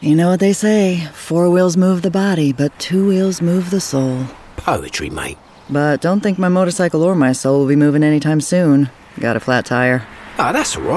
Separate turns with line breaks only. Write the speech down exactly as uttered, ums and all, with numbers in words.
You know what they say, four wheels move the body, but two wheels move the soul.
Poetry, mate.
But don't think my motorcycle or my soul will be moving anytime soon. Got a flat tire.
Ah, that's all right.